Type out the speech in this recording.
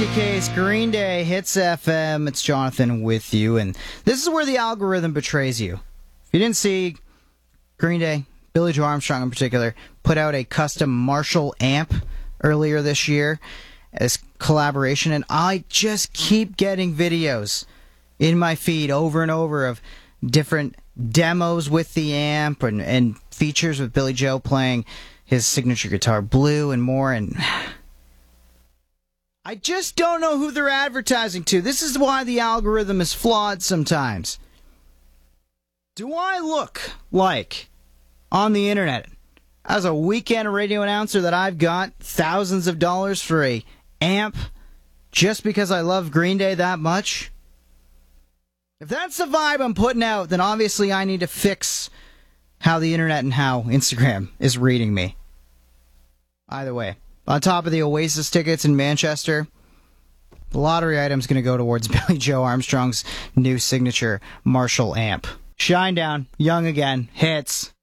KTK's Green Day Hits FM. It's Jonathan with you, and this is where the algorithm betrays you. If you didn't see, Green Day, Billie Joe Armstrong in particular, put out a custom Marshall amp earlier this year as collaboration, and I just keep getting videos in my feed over and over of different demos with the amp and features with Billie Joe playing his signature guitar, Blue, and more, and I just don't know who they're advertising to. This is why the algorithm is flawed sometimes. Do I look like, on the internet, as a weekend radio announcer, that I've got thousands of dollars for a amp just because I love Green Day that much? If that's the vibe I'm putting out, then obviously I need to fix how the internet and how Instagram is reading me. Either way, on top of the Oasis tickets in Manchester, the lottery item's going to go towards Billie Joe Armstrong's new signature Marshall amp. Shinedown, Young Again, hits.